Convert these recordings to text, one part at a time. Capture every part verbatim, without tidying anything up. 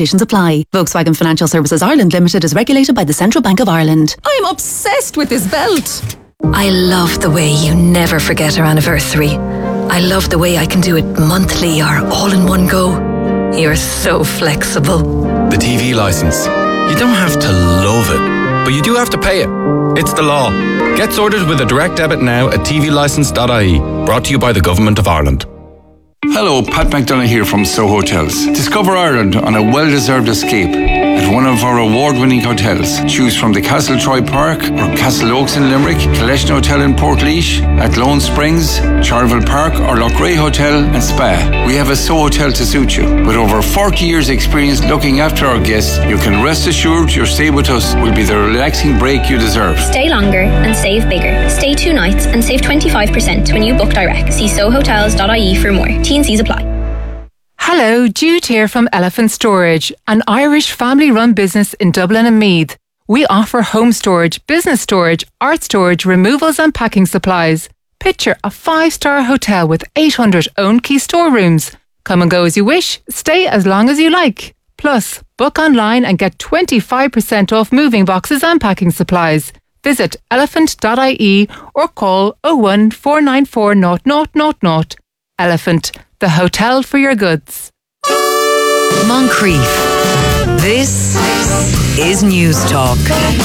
conditions apply. Volkswagen Financial Services Ireland Limited is regulated by the Central Bank of Ireland. I'm obsessed with this belt. I love the way you never forget our anniversary. I love the way I can do it monthly or all in one go. You're so flexible. The T V licence. You don't have to love it, but you do have to pay it. It's the law. Get sorted with a direct debit now at t v licence dot i e. Brought to you by the Government of Ireland. Hello, Pat McDonough here from So Hotels. Discover Ireland on a well-deserved escape at one of our award-winning hotels. Choose from the Castle Troy Park or Castle Oaks in Limerick, Collection Hotel in Portlaoise, at Lone Springs, Charleville Park or Lochray Hotel and Spa. We have a So Hotel to suit you. With over forty years experience looking after our guests, you can rest assured your stay with us will be the relaxing break you deserve. Stay longer and save bigger. Stay two nights and save twenty-five percent when you book direct. See so hotels dot i e for more. T and C's apply. Hello, Jude here from Elephant Storage, an Irish family-run business in Dublin and Meath. We offer home storage, business storage, art storage, removals and packing supplies. Picture a five-star hotel with eight hundred own key storerooms. Come and go as you wish, stay as long as you like. Plus, book online and get twenty-five percent off moving boxes and packing supplies. Visit elephant dot i e or call oh one four nine four zero zero zero zero. Elephant, the hotel for your goods. Moncrief. This is News Talk.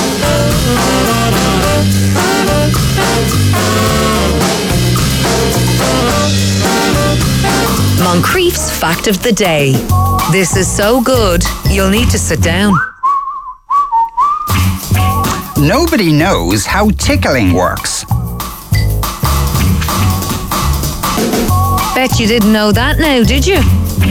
Moncrief's fact of the day. This is so good, you'll need to sit down. Nobody knows how tickling works. Bet you didn't know that now, did you?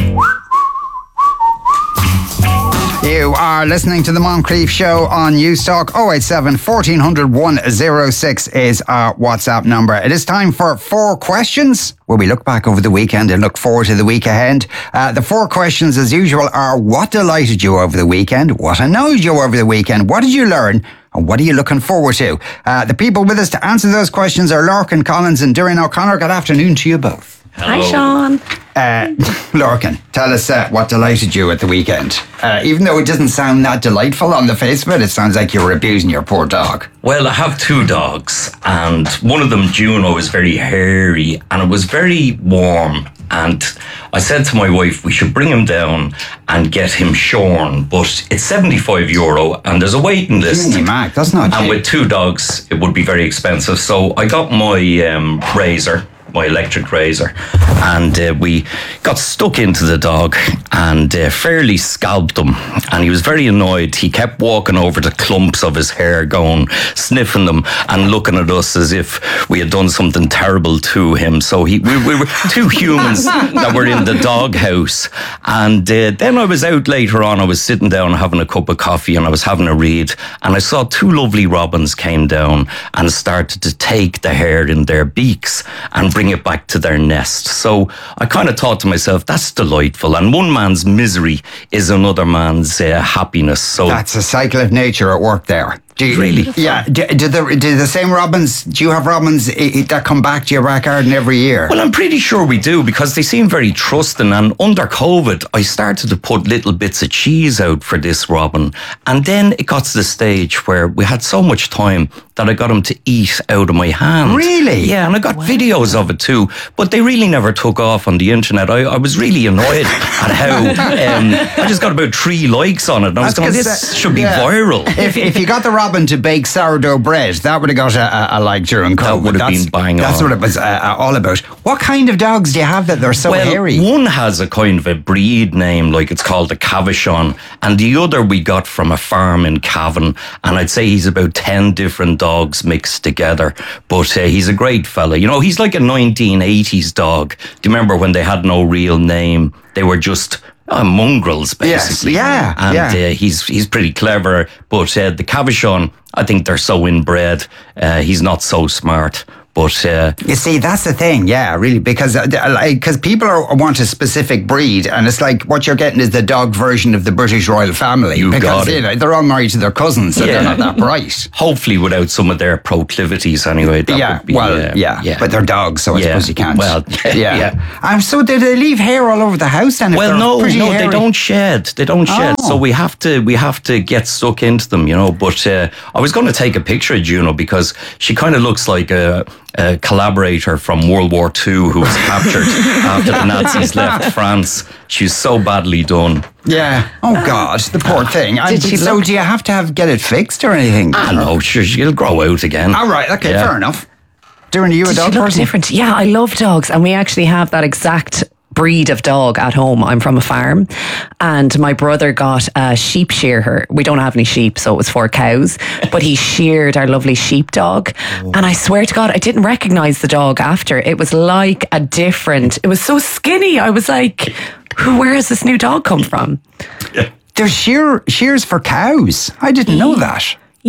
You are listening to the Moncrief Show on Newstalk. oh eight seven, fourteen hundred, one oh six is our WhatsApp number. It is time for four questions, where we look back over the weekend and look forward to the week ahead. Uh, the four questions, as usual, are: what delighted you over the weekend? What annoyed you over the weekend? What did you learn? And what are you looking forward to? Uh, the people with us to answer those questions are Lorcan Collins and Doireann O'Connor. Good afternoon to you both. Hello. Hi, Sean. Uh, Lorcan, tell us uh, what delighted you at the weekend. Uh, even though it doesn't sound that delightful on the face of it, it sounds like you were abusing your poor dog. Well, I have two dogs, and one of them, Juno, is very hairy, and it was very warm. And I said to my wife, we should bring him down and get him shorn, but it's seventy-five euro, and there's a waiting list. Gee, Mac, that's not cheap. And with two dogs, it would be very expensive. So I got my um, razor. my electric razor, and uh, we got stuck into the dog and uh, fairly scalped him, and he was very annoyed. He kept walking over the clumps of his hair, going, sniffing them and looking at us as if we had done something terrible to him. So he, we, we were two humans that were in the doghouse. And uh, then I was out later on, I was sitting down having a cup of coffee and I was having a read, and I saw two lovely robins came down and started to take the hair in their beaks and bring it back to their nest. So I kind of thought to myself, that's delightful. And one man's misery is another man's uh, happiness. So that's a cycle of nature at work there. Do you, really? Yeah. Do, do, the, do the same robins, do you have robins that come back to your back garden every year? Well, I'm pretty sure we do, because they seem very trusting. And under COVID, I started to put little bits of cheese out for this robin. And then it got to the stage where we had so much time that I got him to eat out of my hand. Really? Yeah, and I got wow. videos of it too. But they really never took off on the internet. I, I was really annoyed at how um, I just got about three likes on it. And I was going, this should be yeah. viral. If, if you got the robin to bake sourdough bread, that would have got a, a, a like during COVID. That would have been bang on. That's what it was uh, all about. What kind of dogs do you have that they're so well, hairy? One has a kind of a breed name, like it's called a Cavachon, and the other we got from a farm in Cavan, and I'd say he's about ten different dogs mixed together. But uh, he's a great fella. You know, he's like a nineteen eighties dog. Do you remember when they had no real name? They were just Uh, mongrels, basically. Yes, yeah, and yeah. Uh, he's he's pretty clever. But uh, the Cavachon, I think they're so inbred. Uh, he's not so smart. But uh, you see, that's the thing, yeah, really, because because people are, want a specific breed, and it's like what you're getting is the dog version of the British royal family. You because got it. You know, they're all married to their cousins, so Yeah. they're not that bright. Hopefully, without some of their proclivities, anyway. That Yeah, would be, well, uh, yeah, yeah, but they're dogs, so I Yeah, suppose you can't. well, yeah. yeah. Um, so do they leave hair all over the house then? If Well, they're no, pretty no, they hairy? don't shed. They don't shed. Oh. So we have to, we have to get stuck into them, you know. But uh, I was going to take a picture of Juno because she kind of looks like a, a collaborator from World War Two who was captured after the Nazis left France. She's so badly done. Yeah. Oh God, the poor thing. And Did she so look- do you have to have get it fixed or anything? I know, sure, she'll grow out again. All right. Okay. Yeah. Fair enough. Darren, are you a Did dog she look person? different? Yeah, I love dogs, and we actually have that exact breed of dog at home. I'm from a farm, and my brother got a sheep shearer. We don't have any sheep, so it was for cows, but he sheared our lovely sheepdog. And I swear to God, I didn't recognize the dog after. It was like a different, it was so skinny. I was like, who, where has this new dog come from? There's shear shears for cows. I didn't know that.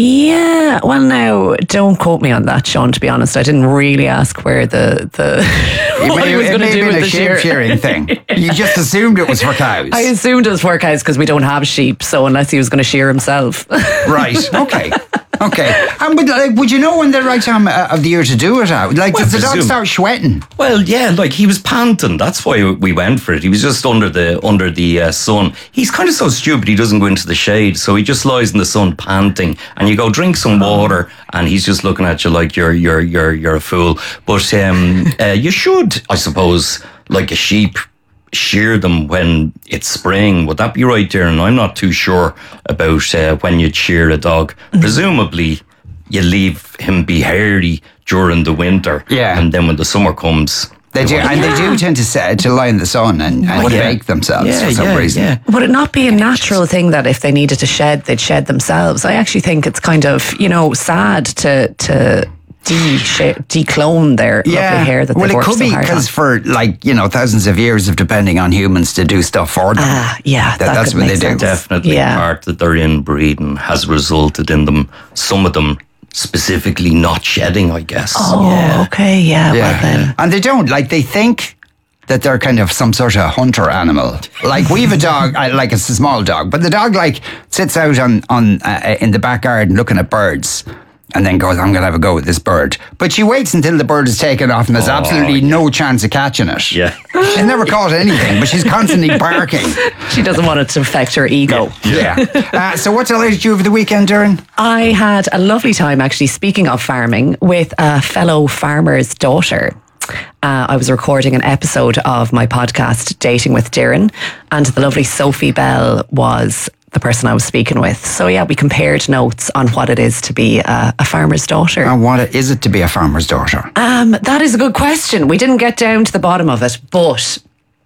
Yeah, well, now don't quote me on that, Sean. To be honest, I didn't really ask where the the It what may, he was it going to may do have with been a the sheep shear. shearing thing. You just assumed it was for cows. I assumed it was for cows because we don't have sheep. So unless he was going to shear himself, Right. Okay. Okay. And would, like, would you know when the right time uh, of the year to do it out? Like, Well, does the dog presume- start sweating? Well, yeah, like he was panting. That's why we went for it. He was just under the under the uh, sun. He's kind of so stupid. He doesn't go into the shade, so he just lies in the sun panting. And you go drink some water, and he's just looking at you like you're you're you're you're a fool. But um, uh, you should, I suppose, like a sheep, shear them when it's spring. Would that be right, Darren? I'm not too sure about uh, when you'd shear a dog. Presumably, you leave him be hairy during the winter, Yeah. and then when the summer comes, They do, and they do tend to set, to lie in the sun and, and Oh, yeah. bake themselves Yeah, for some yeah, reason. yeah. would it not be a natural thing that if they needed to shed, they'd shed themselves? I actually think it's kind of, you know, sad to to de declone their lovely hair that well, they've it worked could so be hard on. because for like you know thousands of years of depending on humans to do stuff for them. Ah, yeah, that that's could what make they do. sense. definitely Yeah. part that their inbreeding has resulted in them, some of them specifically not shedding, I guess. Oh, okay, yeah, well then. And they don't like they think that they're kind of some sort of hunter animal. Like we have a dog, I- like it's a small dog, but the dog like sits out on on uh, in the back garden looking at birds. And then goes, I'm going to have a go with this bird. But she waits until the bird is taken off and there's absolutely no chance of catching it. Yeah. She's never caught anything, but she's constantly barking. She doesn't want it to affect her ego. Yeah. Uh, so what delighted you over the weekend, Darren? I had a lovely time actually, speaking of farming, with a fellow farmer's daughter. Uh, I was recording an episode of my podcast, Dating with Darren, and the lovely Sophie Bell was the person I was speaking with. So yeah, we compared notes on what it is to be a, a farmer's daughter. And what is it to be a farmer's daughter? Um, that is a good question. We didn't get down to the bottom of it, but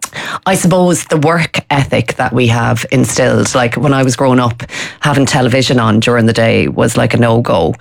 I suppose the work ethic that we have instilled, like when I was growing up, having television on during the day was like a no-go.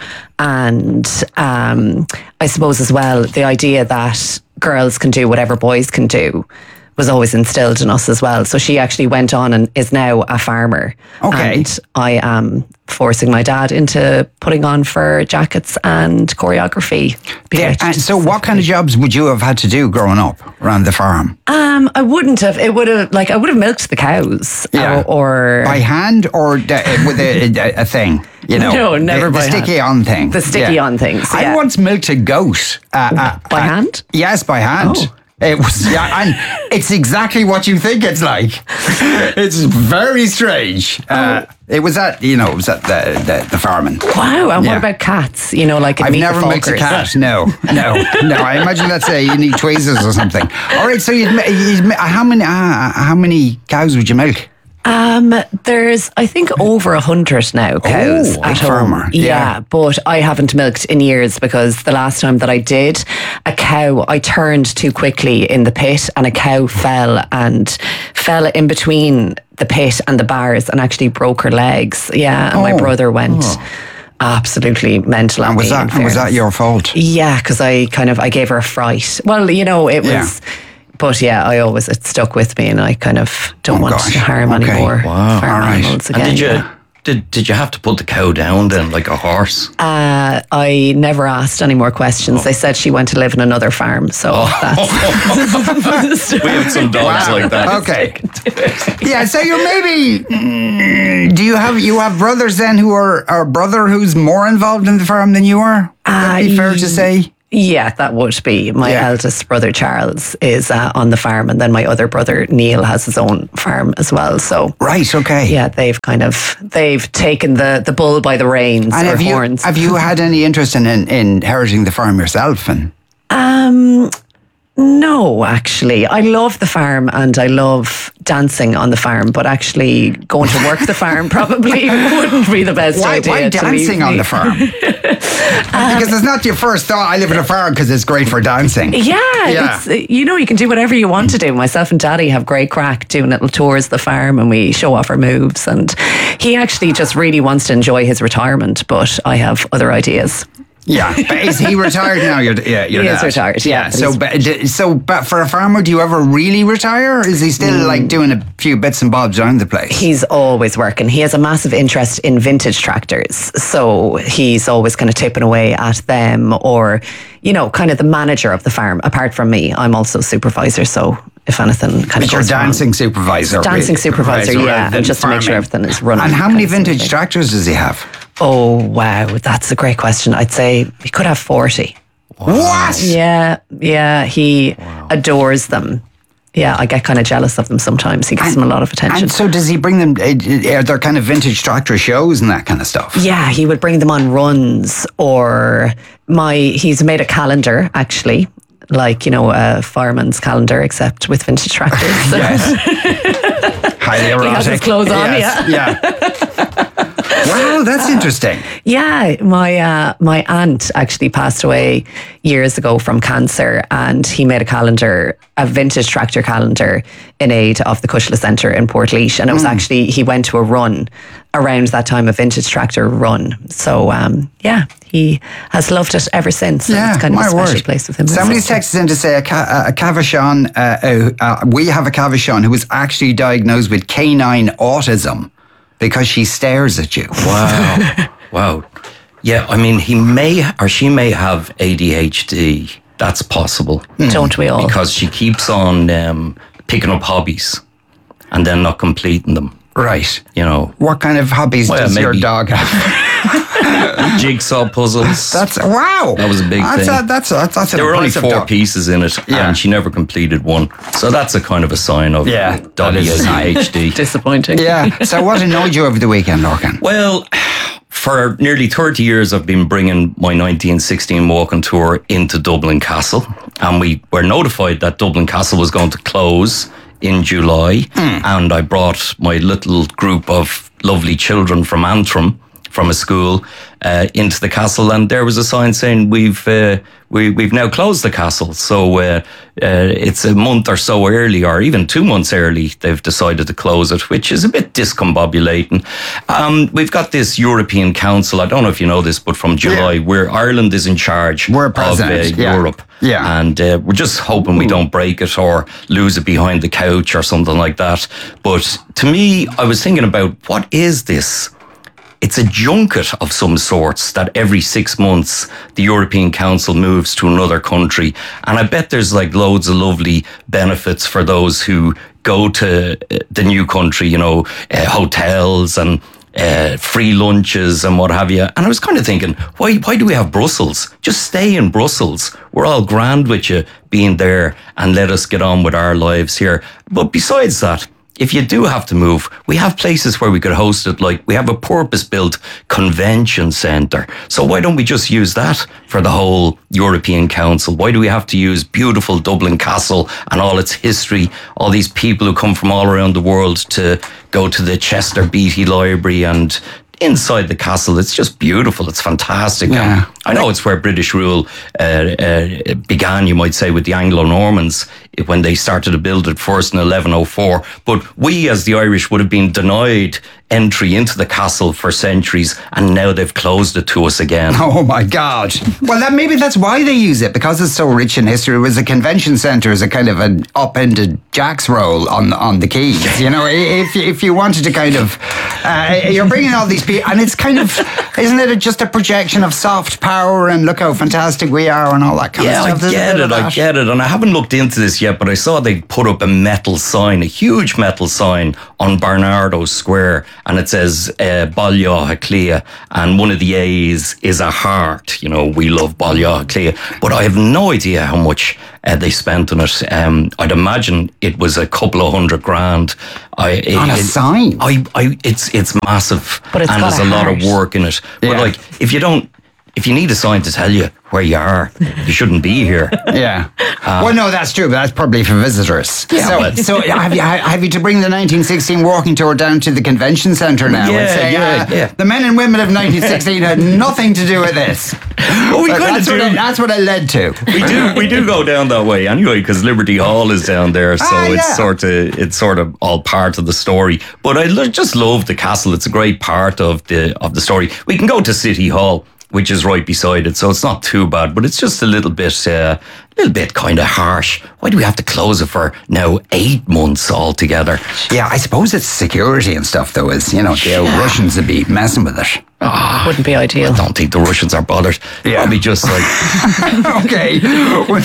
And um, I suppose as well, the idea that girls can do whatever boys can do was always instilled in us as well. So she actually went on and is now a farmer. Okay. And I am forcing my dad into putting on fur jackets and choreography. Yeah, and so what kind of jobs would you have had to do growing up around the farm? Um, I wouldn't have. It would have, like, I would have milked the cows. Yeah. Or, or By hand or d- with a, a, a thing? You know, No, never the, by the hand. sticky on thing. The sticky on things, I yeah. once milked a goat uh, uh, By uh, hand? Yes, by hand. Oh. It was, yeah, and it's exactly what you think it's like. It's very strange. Uh, it was at, you know, it was at the the, the farming. wow. And Yeah. what about cats? You know, like in I've Meet never the milked a Fockers. cat. No, no, no. I imagine that's a you need tweezers or something. All right. So you'd, you'd how many uh, how many cows would you milk? Um, there's, I think, over a hundred now cows Oh, at big home. farmer. Yeah, Yeah. but I haven't milked in years because the last time that I did, a cow, I turned too quickly in the pit and a cow fell and fell in between the pit and the bars and actually broke her legs. Yeah, and my Oh. brother went absolutely mental. And at was me, that in and was that fairness. your fault? Yeah, because I kind of I gave her a fright. Well, you know, it was. Yeah. But yeah, I always, it stuck with me and I kind of don't Oh, want gosh. to harm Okay. any more Wow. farm All right. animals And again. did you yeah. did did you have to put the cow down then, like a horse? Uh, I never asked any more questions. Oh. They said she went to live in another farm, so oh. that's... We have some dogs wow. like that. Okay. Yeah, so you're maybe... Mm, do you have you have brothers then who are... Or a brother who's more involved in the farm than you are? Would that be uh, fair to say? Yeah, that would be. My yeah. eldest brother, Charles, is uh, on the farm, and then my other brother, Neil, has his own farm as well. So right, okay. Yeah, they've kind of, they've taken the, the bull by the reins and or have horns. You, have you had any interest in, in, in inheriting the farm yourself? And Um... No, actually. I love the farm and I love dancing on the farm, but actually going to work the farm probably wouldn't be the best why, idea. Why dancing on the farm? Because it's not your first thought, I live in a farm because it's great for dancing. Yeah, yeah. It's, you know, you can do whatever you want to do. Myself and Daddy have great crack doing little tours of the farm and we show off our moves. And he actually just really wants to enjoy his retirement, but I have other ideas. Yeah, but is he retired now? You're, yeah, you're he dad. is retired. Yeah. yeah so, but, so, but for a farmer, do you ever really retire? Or is he still mm. like doing a few bits and bobs around the place? He's always working. He has a massive interest in vintage tractors, so he's always kind of tipping away at them, or you know, kind of the manager of the farm. Apart from me, I'm also supervisor. So if anything, kind but of you're dancing wrong. supervisor, dancing supervisor, right, yeah, and just farming. To make sure everything is running. And how many vintage tractors does he have? Oh, wow. That's a great question. I'd say he could have forty. Wow. What? Yeah. Yeah. He wow. adores them. Yeah. I get kind of jealous of them sometimes. He gives and, them a lot of attention. And so does he bring them, are there kind of vintage tractor shows and that kind of stuff? Yeah. He would bring them on runs, or my, he's made a calendar actually, like, you know, a fireman's calendar, except with vintage tractors. Yes. Highly erotic. He has his clothes on, yes. yeah. Yeah. Wow, that's interesting. Yeah, my uh, my aunt actually passed away years ago from cancer, and he made a calendar, a vintage tractor calendar, in aid of the Cushla Centre in Portlaoise, and it was mm. actually, he went to a run around that time, a vintage tractor run. So um, yeah, he has loved it ever since. Yeah, it's kind of a special word. place with him. Somebody's texted in to say a, ca- a Cavachon, uh, uh, we have a Cavachon who was actually diagnosed with canine autism. Because she stares at you. Wow. Wow. Yeah, I mean, he may or she may have A D H D. That's possible. Mm. Don't we all? Because she keeps on um, picking up hobbies and then not completing them. Right. You know. What kind of hobbies well, does maybe. your dog have? Jigsaw puzzles. That's wow. That was a big that's thing. A, that's a, that's there were only four dog. pieces in it, yeah. and she never completed one. So that's a kind of a sign of yeah, doggy A D H D. Disappointing. Yeah. So what annoyed you over the weekend, Lorcan? Well, for nearly thirty years, I've been bringing my nineteen sixteen walking tour into Dublin Castle, and we were notified that Dublin Castle was going to close in July, mm. and I brought my little group of lovely children from Antrim, from a school, uh, into the castle, and there was a sign saying we've uh, we, we've now closed the castle. So uh, uh, it's a month or so early, or even two months early, they've decided to close it, which is a bit discombobulating. Um, we've got this European Council, I don't know if you know this, but from July, yeah. where Ireland is in charge we're of uh, yeah. Europe. Yeah. And uh, we're just hoping we don't break it or lose it behind the couch or something like that. But to me, I was thinking about, what is this? It's a junket of some sorts that every six months the European Council moves to another country. And I bet there's like loads of lovely benefits for those who go to the new country, you know, uh, hotels and uh, free lunches and what have you. And I was kind of thinking, why, why do we have Brussels? Just stay in Brussels. We're all grand with you being there, and let us get on with our lives here. But besides that, if you do have to move, we have places where we could host it. Like, we have a purpose-built convention centre. So why don't we just use that for the whole European Council? Why do we have to use beautiful Dublin Castle and all its history, all these people who come from all around the world to go to the Chester Beatty Library and inside the castle? It's just beautiful. It's fantastic. Yeah. I know it's where British rule uh, uh, began, you might say, with the Anglo-Normans when they started to build it first in eleven oh four. But we, as the Irish, would have been denied entry into the castle for centuries, and now they've closed it to us again. Oh my God. Well, that, maybe that's why they use it, because it's so rich in history. It was a convention centre as a kind of an upended Jack's roll on on the quays. You know, if if you wanted to kind of Uh, you're bringing all these people, and it's kind of, isn't it just a projection of soft power and look how fantastic we are and all that kind yeah, of stuff? I get it, I get it. And I haven't looked into this yet, but I saw they put up a metal sign, a huge metal sign on Bernardo Square, and it says uh, Baile Átha Cliath, and one of the A's is a heart. You know, we love Baile Átha Cliath. But I have no idea how much uh, they spent on it. Um, I'd imagine it was a couple of hundred grand. I, it, on a it, sign? I, I, it's it's massive, but it's and got there's a, a lot of heart. work in it. Yeah. But like, if you don't, if you need a sign to tell you where you are, you shouldn't be here. Yeah. Uh, well, no, that's true, but that's probably for visitors. Yeah, so, but- so have you have you to bring the nineteen sixteen walking tour down to the convention centre now Yeah, and say, yeah, uh, yeah. the men and women of nineteen sixteen had nothing to do with this? Well, we But kind of that's, do. what it, that's what it led to. we do we do go down that way anyway, because Liberty Hall is down there, so Ah, it's yeah. sort of it's sort of all part of the story. But I lo- just love the castle; it's a great part of the of the story. We can go to City Hall, which is right beside it, so it's not too bad. But it's just a little bit, uh, a little bit kind of harsh. Why do we have to close it for now eight months altogether? Yeah, I suppose it's security and stuff, though, is, you know, the Yeah. Russians would be messing with it. Wouldn't be ideal. I don't think the Russians are bothered. Yeah. Probably just like Okay, we'll, we'll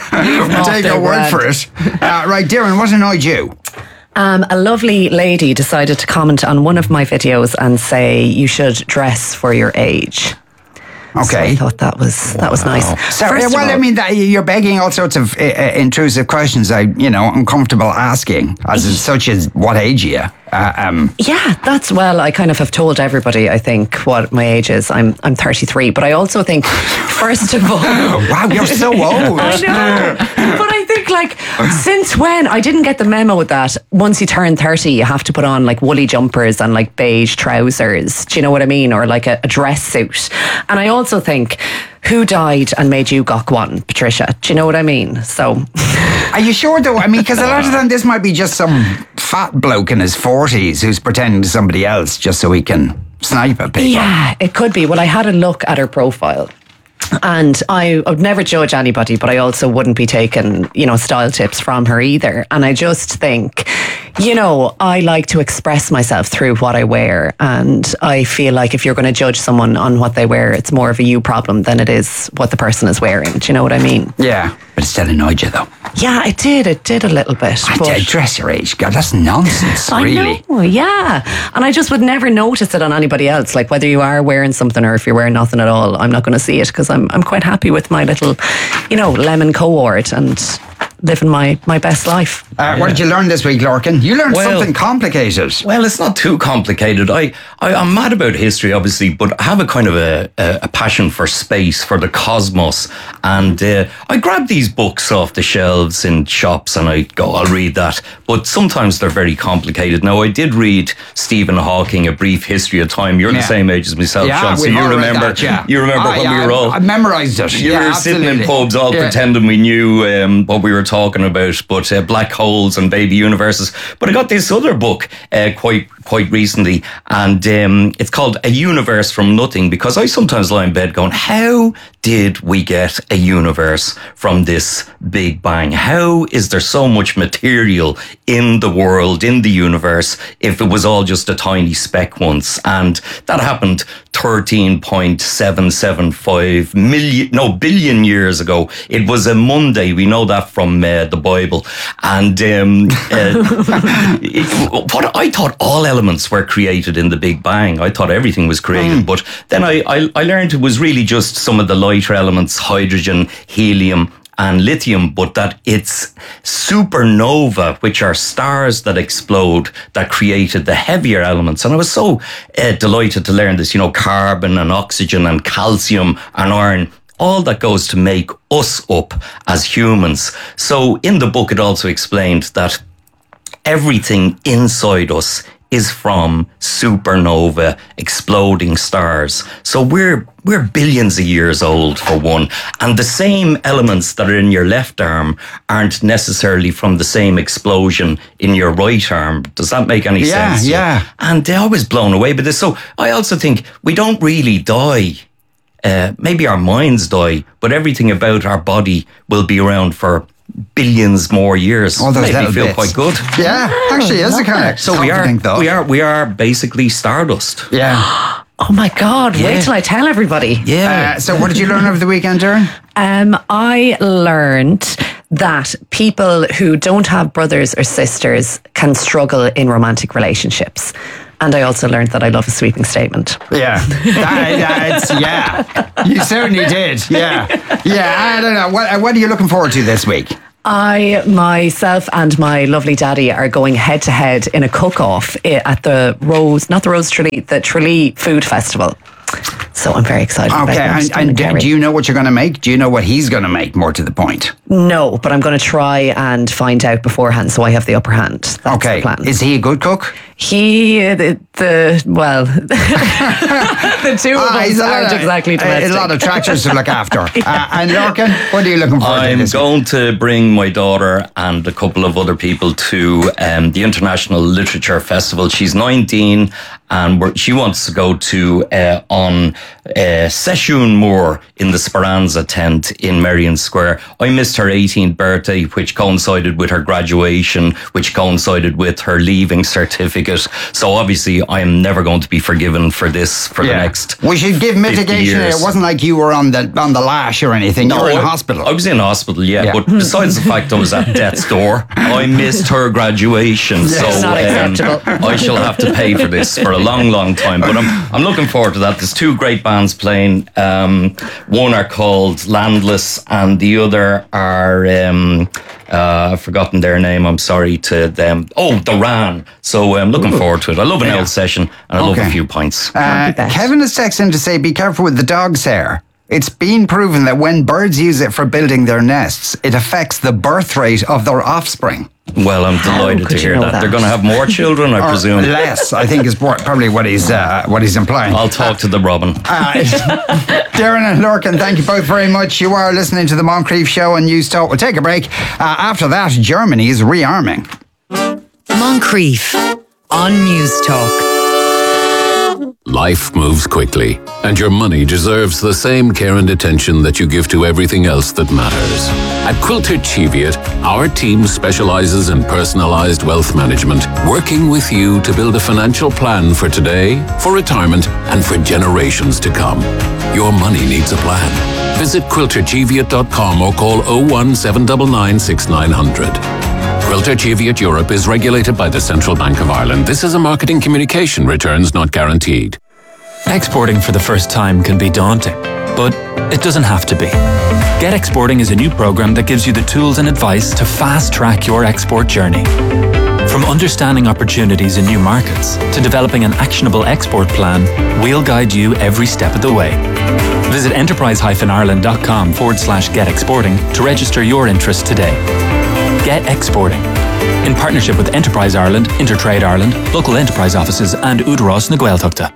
off take their your word brand. for it. Uh, right, Darren, what annoyed you? Um, a lovely lady decided to comment on one of my videos and say you should dress for your age. So Okay. I thought that was that was nice. So, First of well, I all- mean, that, you're begging all sorts of uh, uh, intrusive questions. I, you know, uncomfortable asking, as in such as what age are you? Uh, um, Yeah, that's well. I kind of have told everybody. I think what my age is. I'm I'm thirty-three, but I also think, first of all, wow, you're so old. I know, but I think like since when I didn't get the memo that once you turn thirty, you have to put on like woolly jumpers and like beige trousers. Do you know what I mean? Or like a, a dress suit. And I also think, who died and made you gok one, Patricia? Do you know what I mean? So. Are you sure, though? I mean, because a lot of the time this might be just some fat bloke in his forties who's pretending to somebody else just so he can snipe at people. Yeah, it could be. Well, I had a look at her profile. And I, I would never judge anybody, but I also wouldn't be taking, you know, style tips from her either. And I just think, you know, I like to express myself through what I wear. And I feel like if you're going to judge someone on what they wear, it's more of a you problem than it is what the person is wearing. Do you know what I mean? Yeah, but it still annoyed you, though. Yeah, it did. It did a little bit. I but- did dress your age, God. That's nonsense, I really. know, yeah. And I just would never notice it on anybody else. Like whether you are wearing something or if you're wearing nothing at all, I'm not going to see it because I'm I'm quite happy with my little, you know, lemon cohort and living my, my best life. Uh, what did you learn this week, Lorcan? You learned Well- something complicated. Well, it's not too complicated. I, I I'm mad about history, obviously, but I have a kind of a, a, a passion for space, for the cosmos, and uh, I grab these books off the shelves in shops and I go, I'll read that. But sometimes they're very complicated. Now, I did read Stephen Hawking, A Brief History of Time. You're Yeah. the same age as myself, Yeah, Sean, so we've you all read remember. that, yeah. You remember Ah, when yeah, we were all. I memorised it. You yeah, were sitting in absolutely. pubs all Yeah. pretending we knew um, what we were talking about, but uh, black holes and baby universes. But I got this other book uh, quite quite recently, and um, it's called A Universe from Nothing, because I sometimes lie in bed going, how did we get a universe from this Big Bang? How is there so much material in the world, in the universe, if it was all just a tiny speck once? And that happened thirteen point seven seven five million, no, billion years ago. It was a Monday. We know that from uh, the Bible. And um, uh, it, what I thought all elements were created in the Big Bang. I thought everything was created, but then I, I, I learned it was really just some of the lighter elements, hydrogen, helium, and lithium, but that it's supernova, which are stars that explode, that created the heavier elements. And I was so uh, delighted to learn this, you know, carbon and oxygen and calcium and iron, all that goes to make us up as humans. So in the book, it also explained that everything inside us is from supernova exploding stars. So we're we're billions of years old, for one. And the same elements that are in your left arm aren't necessarily from the same explosion in your right arm. Does that make any Yeah, sense? yeah. And I was blown away by this. So I also think we don't really die. Uh, maybe our minds die, but everything about our body will be around for billions more years. All those Made me little feel bits. quite good. Yeah, actually, is a kind of So we are, we are, we are basically stardust. Yeah. Oh my God, Yeah. wait till I tell everybody. Yeah. Uh, so what did you learn over the weekend, Darren? Um, I learned that people who don't have brothers or sisters can struggle in romantic relationships. And I also learned that I love a sweeping statement. Yeah. That, that's, yeah. You certainly did. Yeah. Yeah, I don't know. What, what are you looking forward to this week? I, myself and my lovely daddy are going head to head in a cook-off i- at the Rose, not the Rose Tralee, the Tralee Food Festival. So I'm very excited about Okay, that. and, and do, do you know what you're going to make? Do you know what he's going to make, more to the point? No, but I'm going to try and find out beforehand so I have the upper hand. That's Okay. the plan. Is he a good cook? He, the, the well, the two of Ah, us he's a lot aren't of- exactly a, domestic. a lot of tractors to look after. uh, and Lorcan, what are you looking forward to I'm this week? going to bring my daughter and a couple of other people to um, the International Literature Festival. She's nineteen and we're, she wants to go to uh, on uh, Session Moor in the Speranza tent in Merrion Square. I missed her eighteenth birthday, which coincided with her graduation, which coincided with her leaving certificate. So obviously I am never going to be forgiven for this for the next We should give fifty mitigation. years. It wasn't like you were on the on the lash or anything. you were in I- hospital. I was in hospital, yeah, Yeah. But besides the fact I was at death's door, I missed her graduation. So It's not acceptable. I shall have to pay for this for a long, long time. But I'm I'm looking forward to that. There's two great bands playing. Um, one are called Landless, and the other are um, uh, I've forgotten their name. I'm sorry to them. Oh, the Ran. So I'm looking forward to it. I love an Yeah. old session, and I love Okay. a few pints. Uh, Kevin is texting to say, be careful with the dog's hair. It's been proven that when birds use it for building their nests, it affects the birth rate of their offspring. Well, I'm delighted could to you hear know that. that? They're going to have more children, I Or presume. less, I think, is what- probably what he's uh, what he's implying. I'll talk to the Robin. Uh, Darren and Lorcan, thank you both very much. You are listening to the Moncrief Show on News Talk. We'll take a break. Uh, after that, Germany is rearming. Moncrief on News Talk. Life moves quickly, and your money deserves the same care and attention that you give to everything else that matters. At Quilter Cheviot, our team specializes in personalized wealth management, working with you to build a financial plan for today, for retirement, and for generations to come. Your money needs a plan. Visit quilter cheviot dot com or call oh one seven nine nine six nine hundred. Quilter Cheviot Europe is regulated by the Central Bank of Ireland. This is a marketing communication. Returns not guaranteed. Exporting for the first time can be daunting, but it doesn't have to be. Get Exporting is a new program that gives you the tools and advice to fast-track your export journey. From understanding opportunities in new markets to developing an actionable export plan, we'll guide you every step of the way. Visit enterprise-ireland.com forward slash get exporting to register your interest today. Get Exporting. In partnership with Enterprise Ireland, Intertrade Ireland, local enterprise offices and Udros na Gaeltachta.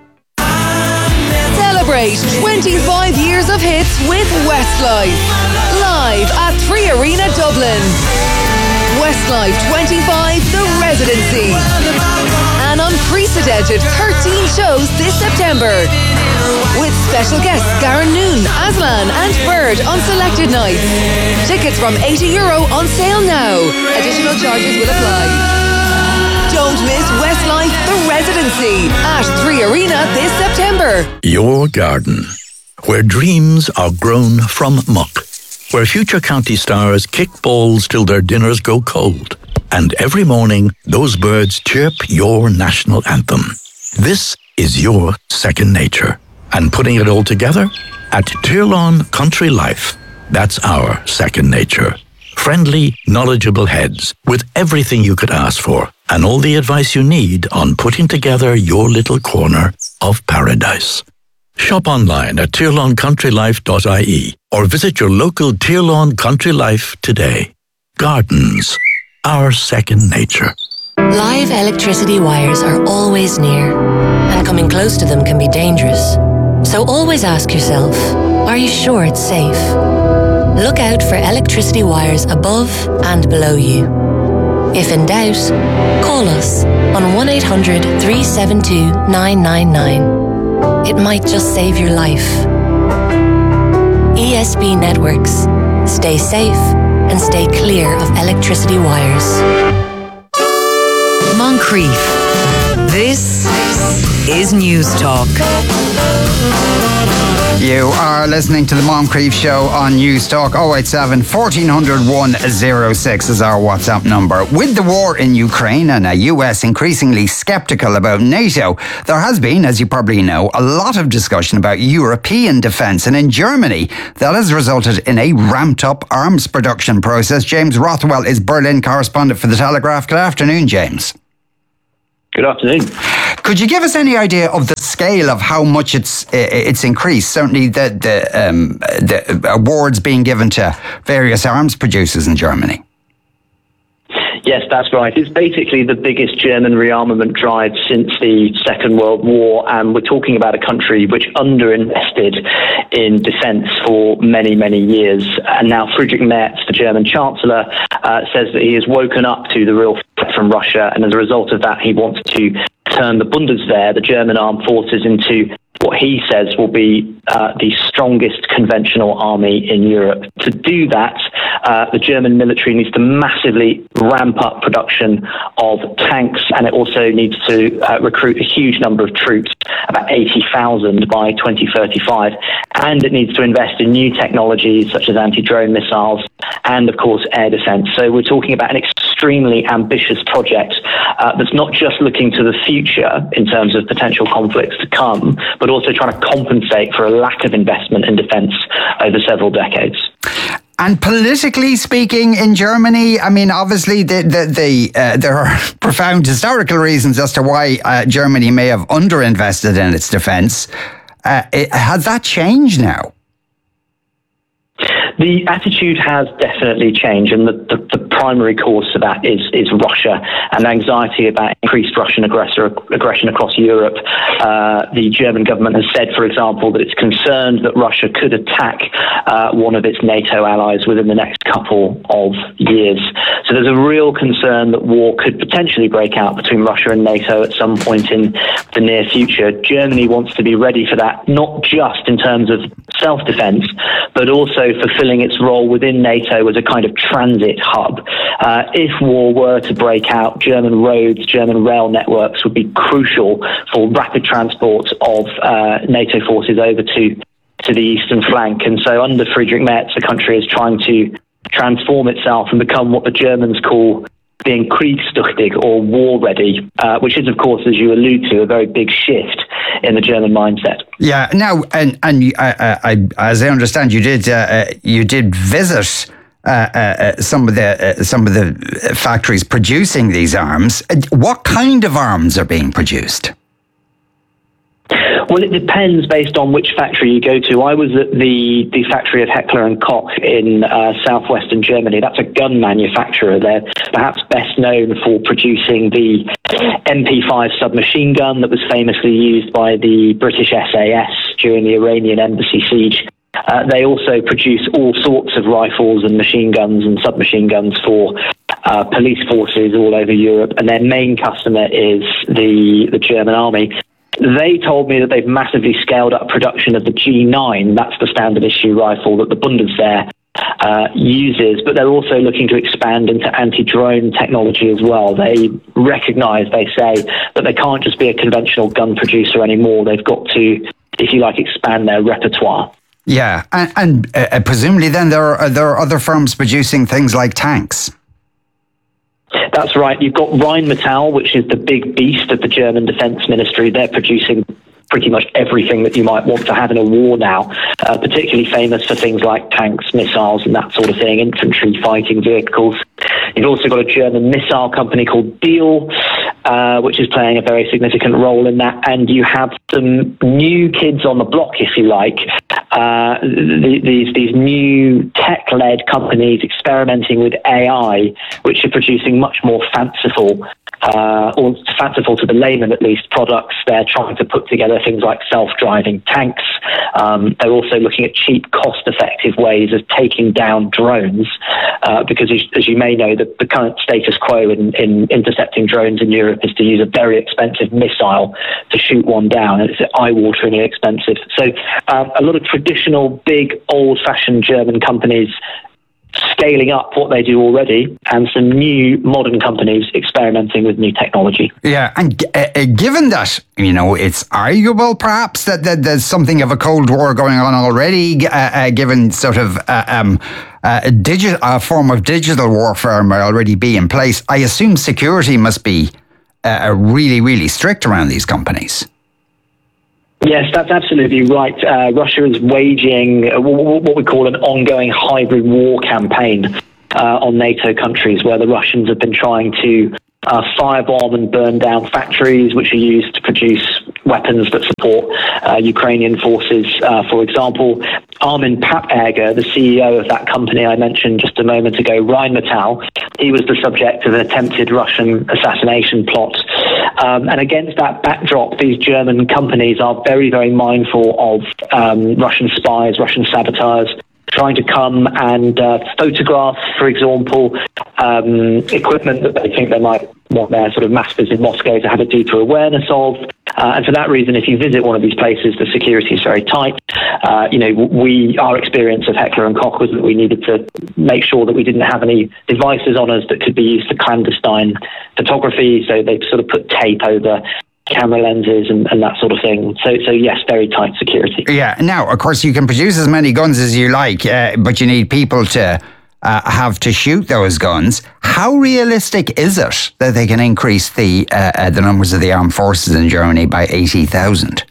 Celebrate twenty-five years of hits with Westlife. Live at Three Arena Dublin. Westlife twenty-five, The Residency. An unprecedented thirteen shows this September. With special guests Garen Noon, Aslan and Bird on selected nights. Tickets from eighty euro on sale now. Additional charges will apply. Don't miss Westlife The Residency at Three Arena this September. Your garden, where dreams are grown from muck, where future county stars kick balls till their dinners go cold, and every morning those birds chirp your national anthem. This is your second nature. And putting it all together? At Tirlawn Country Life, that's our second nature. Friendly, knowledgeable heads with everything you could ask for and all the advice you need on putting together your little corner of paradise. Shop online at tirlawn country life dot I E or visit your local Tirlawn Country Life today. Gardens, our second nature. Live electricity wires are always near, and coming close to them can be dangerous. So always ask yourself, are you sure it's safe? Look out for electricity wires above and below you. If in doubt, call us on one eight hundred three seven two nine nine nine. It might just save your life. E S B Networks. Stay safe and stay clear of electricity wires. Moncrief. This is News Talk. You are listening to the Moncrief Show on News Talk. oh eight seven, fourteen hundred, one oh six is our WhatsApp number. With the war in Ukraine and a U S increasingly sceptical about NATO, there has been, as you probably know, a lot of discussion about European defence. And in Germany, that has resulted in a ramped-up arms production process. James Rothwell is Berlin correspondent for The Telegraph. Good afternoon, James. Good afternoon. Could you give us any idea of the scale of how much it's it's increased? Certainly the the, um, the awards being given to various arms producers in Germany. Yes, that's right. It's basically the biggest German rearmament drive since the Second World War, and we're talking about a country which underinvested in defence for many, many years. And now Friedrich Merz, the German Chancellor, uh, says that he has woken up to the real threat from Russia, and as a result of that, he wants to turn the Bundeswehr, the German armed forces, into what he says will be uh, the strongest conventional army in Europe. To do that, uh, the German military needs to massively ramp up production of tanks, and it also needs to uh, recruit a huge number of troops, about eighty thousand by twenty thirty-five, and it needs to invest in new technologies such as anti-drone missiles and, of course, air defence. So we're talking about an extremely ambitious project uh, that's not just looking to the future in terms of potential conflicts to come, but also trying to compensate for a lack of investment in defence over several decades. And politically speaking, in Germany, I mean, obviously the, the, the, uh, there are profound historical reasons as to why uh, Germany may have underinvested in its defence. Uh, it, has that changed now? The attitude has definitely changed, and the, the, the primary cause for that is, is Russia and anxiety about increased Russian aggressor, aggression across Europe. Uh, the German government has said, for example, that it's concerned that Russia could attack uh, one of its NATO allies within the next couple of years. So there's a real concern that war could potentially break out between Russia and NATO at some point in the near future. Germany wants to be ready for that, not just in terms of self-defence, but also fulfilling its role within NATO as a kind of transit hub. Uh, if war were to break out, German roads, German rail networks would be crucial for rapid transport of uh, NATO forces over to, to the eastern flank. And so under Friedrich Merz, the country is trying to transform itself and become what the Germans call being kriegstüchtig, or war ready, uh, which is, of course, as you allude to, a very big shift in the German mindset. Yeah. Now, and and I, I, as I understand, you did uh, you did visit uh, uh, some of the uh, some of the factories producing these arms. What kind of arms are being produced? Well, it depends based on which factory you go to. I was at the, the factory of Heckler and Koch in uh, southwestern Germany. That's a gun manufacturer. They're perhaps best known for producing the M P five submachine gun that was famously used by the British S A S during the Iranian embassy siege. Uh, they also produce all sorts of rifles and machine guns and submachine guns for uh, police forces all over Europe, and their main customer is the, the German army. They told me that they've massively scaled up production of the G nine. That's the standard issue rifle that the Bundeswehr uh, uses, but they're also looking to expand into anti-drone technology as well. They recognise, they say, that they can't just be a conventional gun producer anymore. They've got to, if you like, expand their repertoire. Yeah, and, and uh, presumably then there are, there are other firms producing things like tanks. That's right. You've got Rheinmetall, which is the big beast of the German Defence Ministry. They're producing pretty much everything that you might want to have in a war now, uh, particularly famous for things like tanks, missiles and that sort of thing, infantry fighting vehicles. You've also got a German missile company called Diehl, uh, which is playing a very significant role in that. And you have some new kids on the block, if you like, uh, these, these new tech-led companies experimenting with A I, which are producing much more fanciful Uh, or fanciful to the layman at least, products. They're trying to put together things like self-driving tanks. Um, they're also looking at cheap, cost-effective ways of taking down drones, uh, because as, as you may know, the, the current status quo in, in intercepting drones in Europe is to use a very expensive missile to shoot one down, and it's eye-wateringly expensive. So um, a lot of traditional, big, old-fashioned German companies scaling up what they do already, and some new modern companies experimenting with new technology. Yeah, and uh, uh, given that, you know, it's arguable perhaps that, that there's something of a Cold War going on already, uh, uh, given sort of uh, um, uh, a digi- a form of digital warfare might already be in place, I assume security must be uh, really, really strict around these companies. Yes, that's absolutely right. Uh, Russia is waging uh, what we call an ongoing hybrid war campaign uh, on NATO countries, where the Russians have been trying to uh, firebomb and burn down factories which are used to produce weapons that support uh, Ukrainian forces. Uh, for example, Armin Papperger, the C E O of that company I mentioned just a moment ago, Rheinmetall, he was the subject of an attempted Russian assassination plot. Um, and against that backdrop, these German companies are very, very mindful of um, Russian spies, Russian saboteurs, trying to come and uh, photograph, for example, um, equipment that they think they might want their sort of masters in Moscow to have a deeper awareness of. Uh, and for that reason, if you visit one of these places, the security is very tight. Uh, you know, we, our experience of Heckler and Koch was that we needed to make sure that we didn't have any devices on us that could be used for clandestine photography. So they sort of put tape over camera lenses and, and that sort of thing. So, so yes, very tight security. Yeah. Now, of course, you can produce as many guns as you like, uh, but you need people to uh, have to shoot those guns. How realistic is it that they can increase the uh, uh, the numbers of the armed forces in Germany by eighty thousand?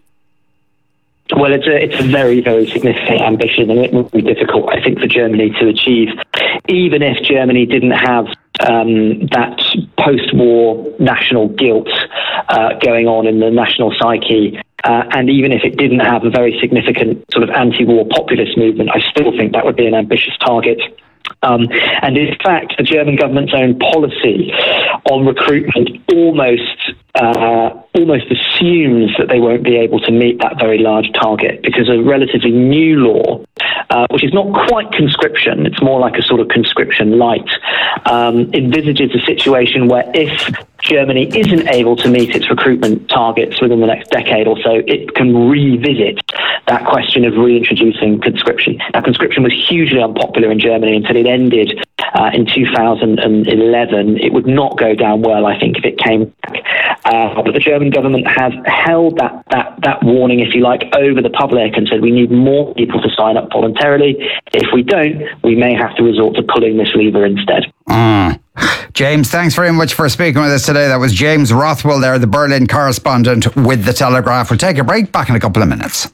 Well, it's a, it's a very, very significant ambition, and it would be difficult, I think, for Germany to achieve, even if Germany didn't have um, that post-war national guilt uh, going on in the national psyche. Uh, and even if it didn't have a very significant sort of anti-war populist movement, I still think that would be an ambitious target. Um, and in fact, the German government's own policy on recruitment almost uh, almost assumes that they won't be able to meet that very large target, because a relatively new law, uh, which is not quite conscription, it's more like a sort of conscription light, um, envisages a situation where if Germany isn't able to meet its recruitment targets within the next decade or so, it can revisit that question of reintroducing conscription. Now, conscription was hugely unpopular in Germany until it ended uh, in two thousand eleven. It would not go down well, I think, if it came back. Uh, but the German government has held that, that, that warning, if you like, over the public and said we need more people to sign up voluntarily. If we don't, we may have to resort to pulling this lever instead. Mm. James, thanks very much for speaking with us today. That was James Rothwell there, the Berlin correspondent with The Telegraph. We'll take a break, back in a couple of minutes.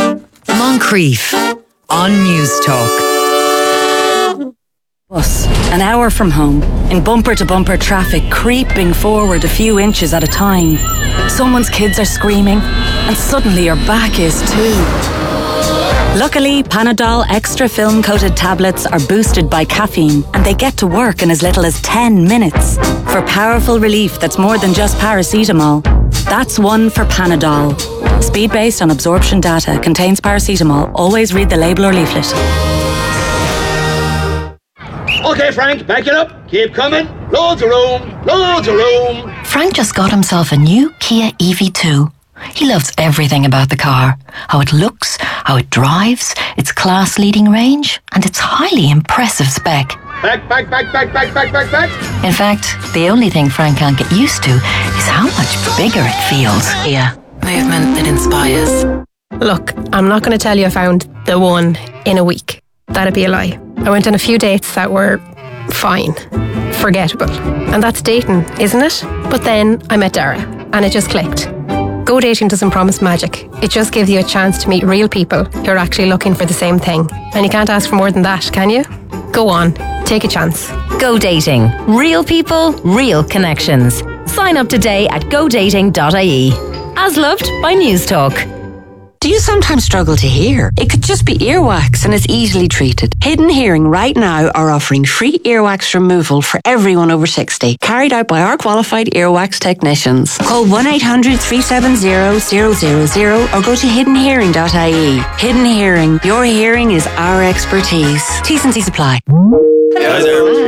Moncrief on News Talk. Bus, an hour from home, in bumper-to-bumper traffic, creeping forward a few inches at a time. Someone's kids are screaming, and suddenly your back is too. Luckily, Panadol extra film-coated tablets are boosted by caffeine, and they get to work in as little as ten minutes. For powerful relief that's more than just paracetamol. That's one for Panadol. Speed based on absorption data, contains paracetamol. Always read the label or leaflet. Okay, Frank, back it up. Keep coming. Loads of room. Loads of room. Frank just got himself a new Kia E V two. He loves everything about the car. How it looks, how it drives, its class-leading range, and its highly impressive spec. Back, back, back, back, back, back, back, back. In fact, the only thing Frank can't get used to is how much bigger it feels. Kia, movement that inspires. Look, I'm not going to tell you I found the one in a week. That'd be a lie. I went on a few dates that were fine, forgettable. And that's dating, isn't it? But then I met Dara, and it just clicked. Go Dating doesn't promise magic. It just gives you a chance to meet real people who are actually looking for the same thing. And you can't ask for more than that, can you? Go on, take a chance. Go Dating. Real people, real connections. Sign up today at go dating dot I E. As loved by News Talk. Do you sometimes struggle to hear? It could just be earwax and is easily treated. Hidden Hearing right now are offering free earwax removal for everyone over sixty, carried out by our qualified earwax technicians. Call one eight hundred, three seven zero, zero zero zero or go to hidden hearing dot I E. Hidden Hearing, your hearing is our expertise. T's and C's apply. Hi there.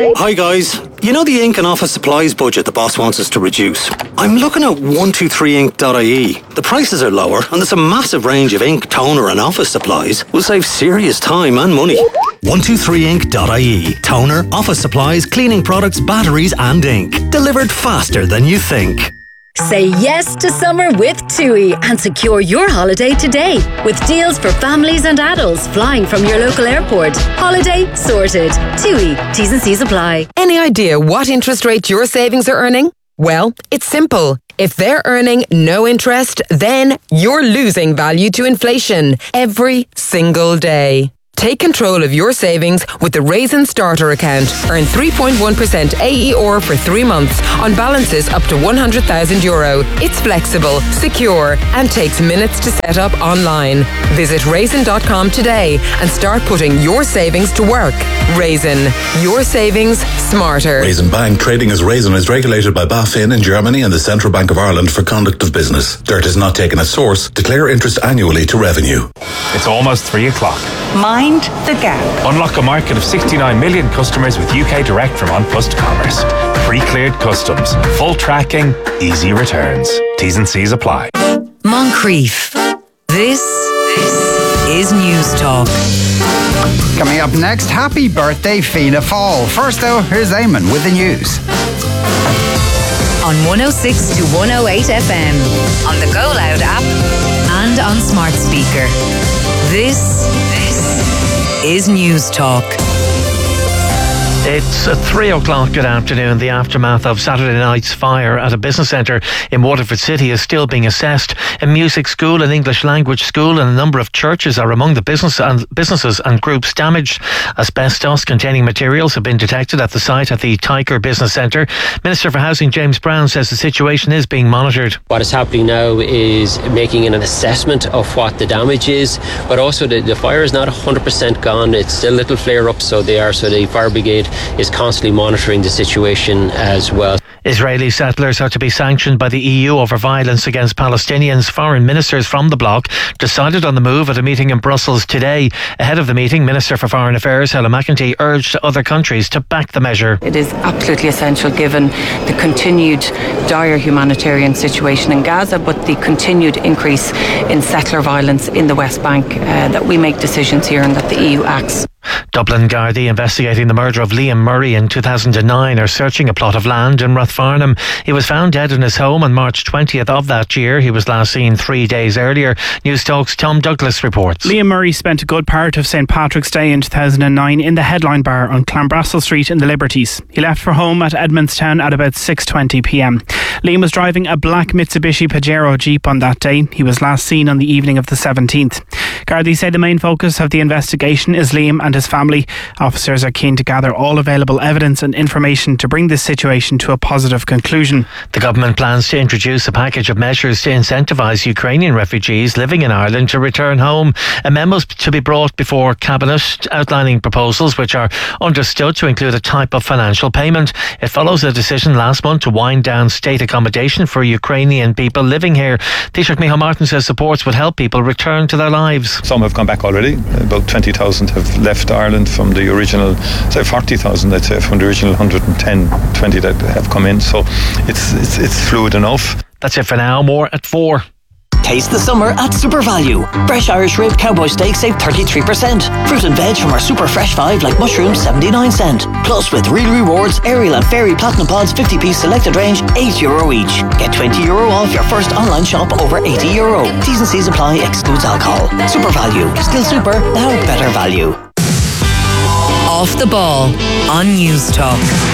Hi guys. You know the ink and office supplies budget the boss wants us to reduce? I'm looking at one two three ink dot I E. The prices are lower and there's a massive range of ink, toner and office supplies. We'll save serious time and money. one two three ink dot I E. Toner, office supplies, cleaning products, batteries and ink. Delivered faster than you think. Say yes to summer with TUI and secure your holiday today with deals for families and adults flying from your local airport. Holiday sorted. TUI. T's and C's apply. Any idea what interest rate your savings are earning? Well, it's simple. If they're earning no interest, then you're losing value to inflation every single day. Take control of your savings with the Raisin Starter account. Earn three point one percent A E R for three months on balances up to one hundred thousand euro. It's flexible, secure, and takes minutes to set up online. Visit raisin dot com today and start putting your savings to work. Raisin, your savings smarter. Raisin Bank, trading as Raisin, is regulated by BaFin in Germany and the Central Bank of Ireland for conduct of business. Dirt is not taken as source. Declare interest annually to revenue. It's almost three o'clock. Mind the gap. Unlock a market of sixty-nine million customers with U K Direct from On Plus to Commerce. Pre-cleared customs, full tracking, easy returns. T's and C's apply. Moncrief. This is News Talk. Coming up next, happy birthday Fianna Fáil. First though, here's Eamon with the news. On one oh six to one oh eight F M, on the Go Loud app and on smart speaker. This, this is News Talk. It's at three o'clock. Good afternoon. The aftermath of Saturday night's fire at a business centre in Waterford City is still being assessed. A music school, an English language school and a number of churches are among the business and businesses and groups damaged. Asbestos containing materials have been detected at the site at the Tyker Business Centre. Minister for Housing James Brown says the situation is being monitored. What is happening now is making an assessment of what the damage is, but also the, the fire is not one hundred percent gone. It's still little flare-ups, so they are, so the fire brigade is constantly monitoring the situation as well. Israeli settlers are to be sanctioned by the E U over violence against Palestinians. Foreign ministers from the bloc decided on the move at a meeting in Brussels today. Ahead of the meeting, Minister for Foreign Affairs Helen McEntee urged other countries to back the measure. It is absolutely essential given the continued dire humanitarian situation in Gaza, but the continued increase in settler violence in the West Bank, uh, that we make decisions here and that the E U acts. Dublin Gardaí investigating the murder of Liam Murray in two thousand nine are searching a plot of land in Rathfarnham. He was found dead in his home on March twentieth of that year. He was last seen three days earlier. News Talk's Tom Douglas reports. Liam Murray spent a good part of St Patrick's Day in two thousand nine in the Headline Bar on Clanbrassil Street in the Liberties. He left for home at Edmondstown at about six twenty p m. Liam was driving a black Mitsubishi Pajero Jeep on that day. He was last seen on the evening of the seventeenth. Gardaí say the main focus of the investigation is Liam and his family. Officers are keen to gather all available evidence and information to bring this situation to a positive conclusion. The government plans to introduce a package of measures to incentivise Ukrainian refugees living in Ireland to return home. A memo is to be brought before Cabinet outlining proposals which are understood to include a type of financial payment. It follows a decision last month to wind down state accommodation for Ukrainian people living here. Taoiseach Micheál Martin says supports would help people return to their lives. Some have come back already. About twenty thousand have left Ireland from the original, say forty thousand, I'd say, from the original one hundred ten, twenty that have come in. So it's, it's, it's fluid enough. That's it for now. More at four. Taste the summer at Super Value. Fresh Irish rib cowboy steak save thirty-three percent. Fruit and veg from our Super Fresh five like mushrooms seventy-nine cent. Plus with Real Rewards, Ariel and Fairy Platinum Pods fifty piece selected range eight euro each. Get twenty euro off your first online shop over eighty euro. T's and C's apply, excludes alcohol. Super Value. Still super, now better value. Off the ball on News Talk.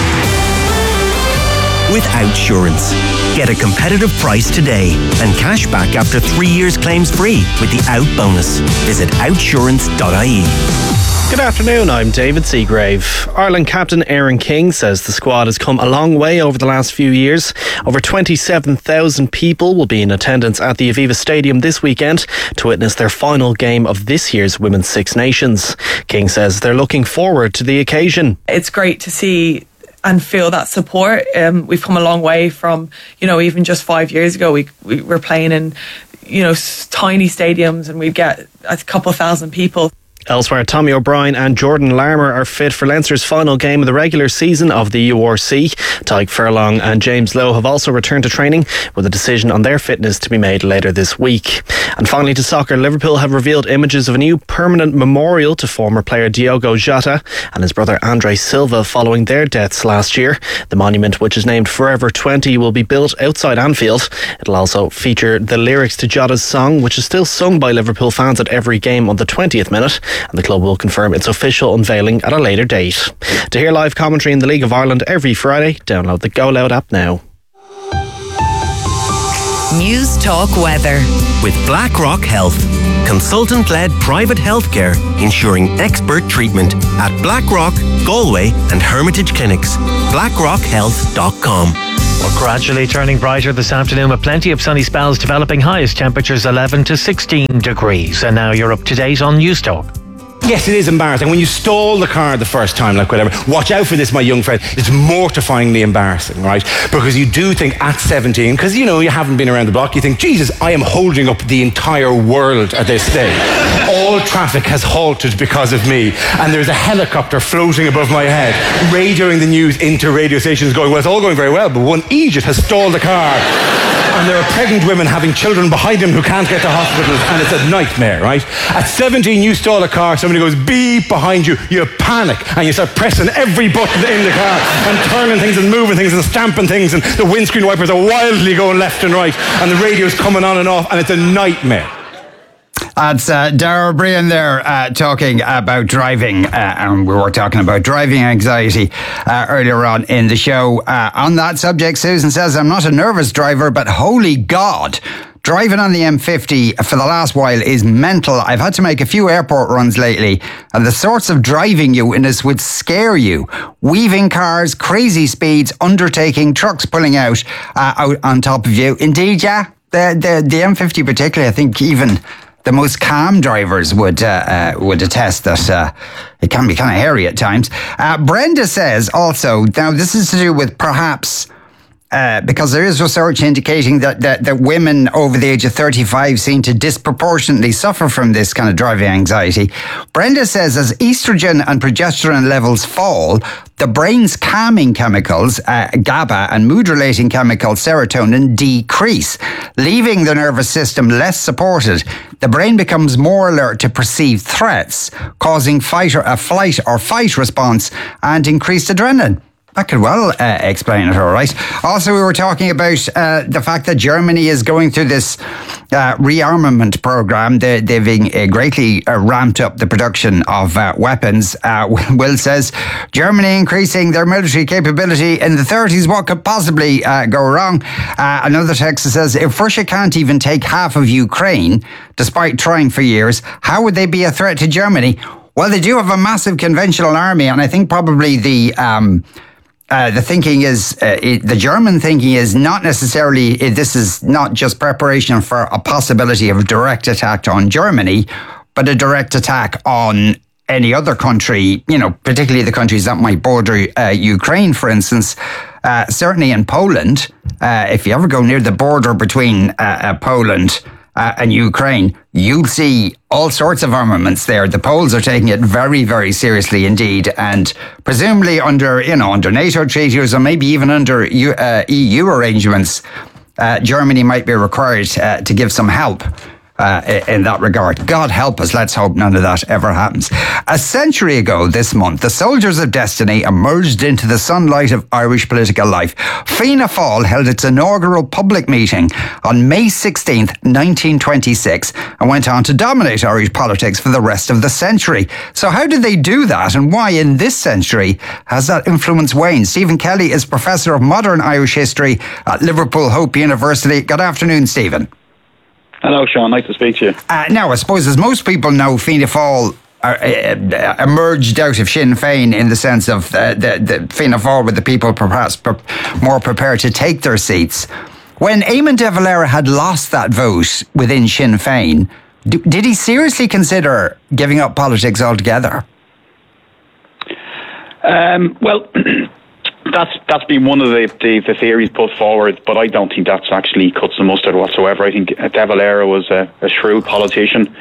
With Outsurance. Get a competitive price today and cash back after three years claims free with the Out bonus. Visit outsurance dot I E. Good afternoon, I'm David Seagrave. Ireland captain Aaron King says the squad has come a long way over the last few years. Over twenty-seven thousand people will be in attendance at the Aviva Stadium this weekend to witness their final game of this year's Women's Six Nations. King says they're looking forward to the occasion. It's great to see and feel that support. Um, we've come a long way from, you know, even just five years ago, we, we were playing in, you know, tiny stadiums and we'd get a couple thousand people. Elsewhere, Tommy O'Brien and Jordan Larmour are fit for Leinster's final game of the regular season of the U R C. Tadhg Furlong and James Lowe have also returned to training, with a decision on their fitness to be made later this week. And finally to soccer, Liverpool have revealed images of a new permanent memorial to former player Diogo Jota and his brother Andre Silva following their deaths last year. The monument, which is named Forever twenty, will be built outside Anfield. It'll also feature the lyrics to Jota's song, which is still sung by Liverpool fans at every game on the twentieth minute, and the club will confirm its official unveiling at a later date. To hear live commentary in the League of Ireland every Friday, download the Go Loud app now. News Talk Weather. With BlackRock Health, consultant-led private healthcare ensuring expert treatment at BlackRock, Galway and Hermitage Clinics. blackrock health dot com. Well, gradually turning brighter this afternoon with plenty of sunny spells developing, highest temperatures eleven to sixteen degrees. And now you're up to date on News Talk. Yes, it is embarrassing. When you stole the car the first time, like whatever, watch out for this, my young friend. It's mortifyingly embarrassing, right? Because you do think at seventeen, because, you know, you haven't been around the block, you think, Jesus, I am holding up the entire world at this stage. All traffic has halted because of me. And there's a helicopter floating above my head, radioing the news into radio stations going, well, it's all going very well, but one idiot has stalled the car. And there are pregnant women having children behind them who can't get to hospitals, and it's a nightmare, right? At seventeen, you stall a car, somebody goes beep behind you, you panic, and you start pressing every button in the car, and turning things and moving things and stamping things, and the windscreen wipers are wildly going left and right, and the radio's coming on and off, and it's a nightmare. That's uh, Dara Brian there uh, talking about driving, uh, and we were talking about driving anxiety uh, earlier on in the show. Uh, on that subject, Susan says, I'm not a nervous driver, but holy God, driving on the M fifty for the last while is mental. I've had to make a few airport runs lately, and the sorts of driving you in this would scare you. Weaving cars, crazy speeds, undertaking, trucks pulling out, uh, out on top of you. Indeed, yeah, the, the, the M fifty particularly, I think even the most calm drivers would uh, uh, would attest that uh, it can be kind of hairy at times. Uh, Brenda says also, now this is to do with perhaps, uh, because there is research indicating that, that, that women over the age of thirty-five seem to disproportionately suffer from this kind of driving anxiety. Brenda says as estrogen and progesterone levels fall, the brain's calming chemicals, uh, GABA, and mood-relating chemical serotonin decrease, leaving the nervous system less supported. The brain becomes more alert to perceived threats, causing fight or, a flight or fight response and increased adrenaline. That could well uh, explain it, all right. Also, we were talking about uh, the fact that Germany is going through this uh, rearmament program. They, they've uh, greatly uh, ramped up the production of uh, weapons. Uh, Will says, Germany increasing their military capability in the thirties. What could possibly uh, go wrong? Uh, another text says, if Russia can't even take half of Ukraine, despite trying for years, how would they be a threat to Germany? Well, they do have a massive conventional army, and I think probably the... Um, Uh, the thinking is, uh, it, the German thinking is not necessarily, it, this is not just preparation for a possibility of a direct attack on Germany, but a direct attack on any other country, you know, particularly the countries that might border uh, Ukraine, for instance. Uh, certainly in Poland, uh, if you ever go near the border between uh, uh, Poland uh, and Ukraine, you'll see all sorts of armaments there. The Poles are taking it very, very seriously indeed, and presumably under, you know, under NATO treaties or maybe even under U, uh, E U arrangements, uh, Germany might be required uh, to give some help Uh, in that regard. God help us, let's hope none of that ever happens. A century ago this month, the soldiers of destiny emerged into the sunlight of Irish political life. Fianna Fáil held its inaugural public meeting on May sixteenth, nineteen twenty-six, and went on to dominate Irish politics for the rest of the century. So how did they do that, and why in this century has that influence waned? Stephen Kelly is Professor of Modern Irish History at Liverpool Hope University. Good afternoon, Stephen. Hello, Sean. Nice to speak to you. Uh, now, I suppose, as most people know, Fianna Fáil uh, uh, emerged out of Sinn Féin in the sense of uh, the, the Fianna Fáil with the people perhaps pre- more prepared to take their seats. When Eamon de Valera had lost that vote within Sinn Féin, d- did he seriously consider giving up politics altogether? Um, well... That's that's been one of the, the, the theories put forward, but I don't think that's actually cuts the mustard whatsoever. I think De Valera was a, a shrewd politician.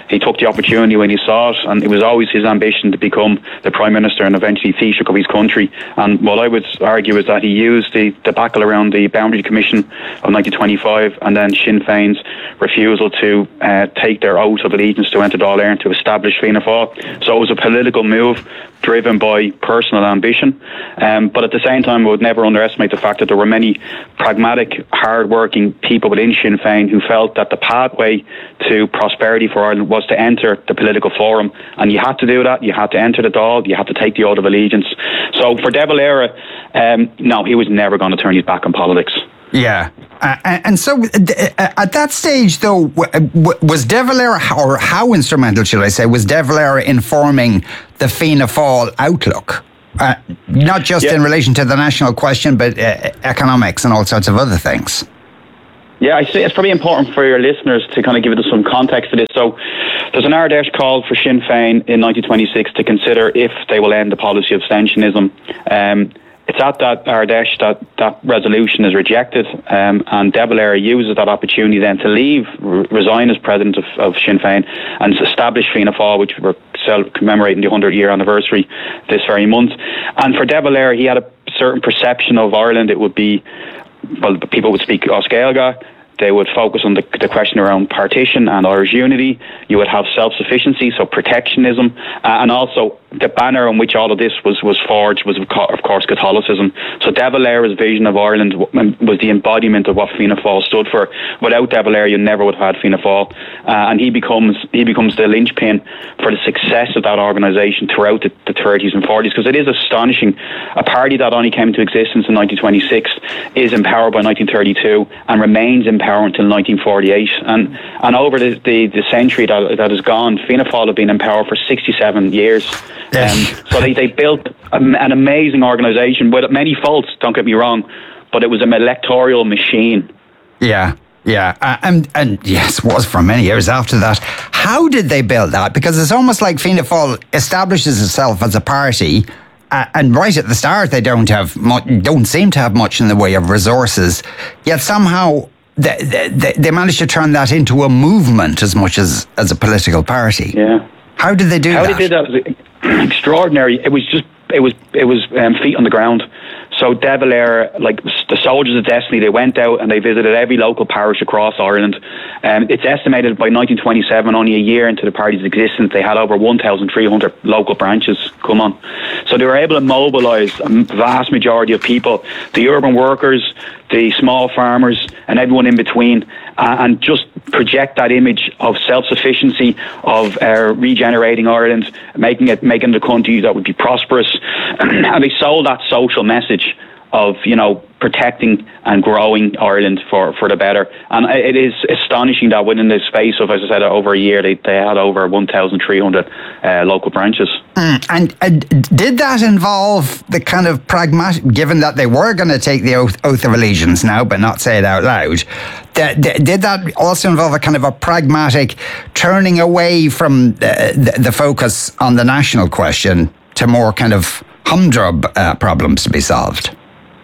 he took the opportunity when he saw it, and it was always his ambition to become the Prime Minister and eventually Taoiseach of his country. And what I would argue is that he used the debacle around the Boundary Commission of nineteen twenty-five and then Sinn Féin's refusal to uh, take their oath of allegiance to enter Dáil Éireann to establish Fianna Fáil. So it was a political move driven by personal ambition. Um, but at the same time, I would never underestimate the fact that there were many pragmatic, hard-working people within Sinn Féin who felt that the pathway to prosperity for Ireland was to enter the political forum. And you had to do that. You had to enter the Dáil. You had to take the oath of allegiance. So for De Valera, um, no, he was never going to turn his back on politics. Yeah. Uh, and so uh, at that stage, though, was De Valera, or how instrumental, should I say, was De Valera informing the Fianna Fáil outlook? Uh, not just yeah. in relation to the national question, but uh, economics and all sorts of other things. Yeah, I see. It's probably important for your listeners to kind of give it some context to this. So there's an Ardèche call for Sinn Féin in nineteen twenty-six to consider if they will end the policy of abstentionism. Um, It's at that Ardèche that that resolution is rejected, um, and De Valera uses that opportunity then to leave, re- resign as president of, of Sinn Féin, and establish Fianna Fáil, which we're commemorating the hundred-year anniversary this very month. And for De Valera, he had a certain perception of Ireland. It would be, well, people would speak Os Gaeilge. They would focus on the, the question around partition and Irish unity. You would have self-sufficiency, so protectionism, uh, and also the banner on which all of this was, was forged was, of course, Catholicism. So De Valera's vision of Ireland was the embodiment of what Fianna Fáil stood for. Without De Valera, you never would have had Fianna Fáil. Uh, and he becomes he becomes the linchpin for the success of that organisation throughout the, the thirties and forties, because it is astonishing. A party that only came into existence in nineteen twenty-six is empowered by nineteen thirty-two and remains empowered until nineteen forty-eight. And and over the, the, the century that, that has gone, Fianna Fáil have been in power for sixty-seven years. Um, so they, they built a, an amazing organisation with many faults, don't get me wrong, but it was an electoral machine. Yeah, yeah. Uh, and, and yes, was for many years after that. How did they build that? Because it's almost like Fianna Fáil establishes itself as a party, uh, and right at the start they don't have much, don't seem to have much in the way of resources, yet somehow they, they, they managed to turn that into a movement as much as, as a political party. Yeah. How did they do How that? How they did that was extraordinary. It was just, it was, it was um, feet on the ground. So De Valera, like the soldiers of destiny, they went out and they visited every local parish across Ireland. Um, it's estimated by nineteen twenty-seven, only a year into the party's existence, they had over one thousand three hundred local branches come on. So they were able to mobilise a vast majority of people, the urban workers, the small farmers, and everyone in between, uh, and just project that image of self-sufficiency, of uh, regenerating Ireland, making it, making the country that would be prosperous. And they sold that social message of, you know, protecting and growing Ireland for, for the better. And it is astonishing that within the space of, as I said, over a year, they, they had over one thousand three hundred uh, local branches. Mm. And, and did that involve the kind of pragmatic, given that they were going to take the oath, oath of allegiance now, but not say it out loud, did, did that also involve a kind of a pragmatic turning away from the, the, the focus on the national question to more kind of humdrum uh, problems to be solved?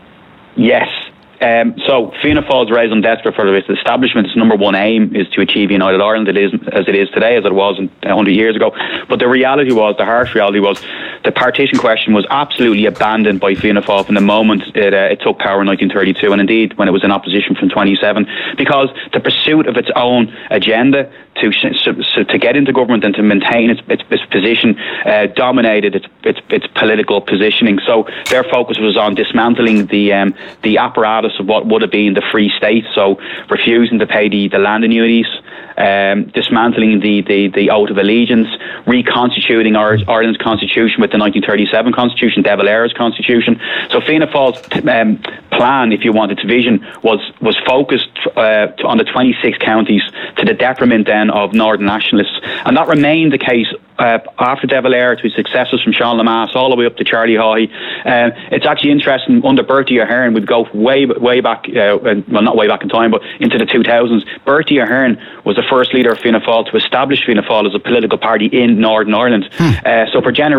Yes. Um, so Fianna Fáil's raison d'etre for its establishment's number one aim is to achieve United Ireland. It is as it is today, as it was one hundred years ago. But the reality was, the harsh reality was, the partition question was absolutely abandoned by Fianna Fáil from the moment it, uh, it took power in nineteen thirty-two, and indeed when it was in opposition from twenty-seven, because the pursuit of its own agenda to so to get into government and to maintain its its, its position uh, dominated its, its its political positioning. So their focus was on dismantling the um, the apparatus of what would have been the Free State, so refusing to pay the, the land annuities, um, dismantling the, the, the oath of allegiance, reconstituting our, Ireland's constitution with the nineteen thirty-seven constitution, De Valera's constitution. So Fianna Fáil's um, plan, if you want, its vision was was focused uh, on the twenty-six counties, to the detriment then of Northern nationalists, and that remained the case uh, after De Valera to his successors from Sean Lamass all the way up to Charlie Haughey. Uh, it's actually interesting, under Bertie Ahern, we'd go way way back, uh, well not way back in time, but into the two thousands. Bertie Ahern was the first leader of Fianna Fáil to establish Fianna Fáil as a political party in Northern Ireland. Hmm. Uh, so for generations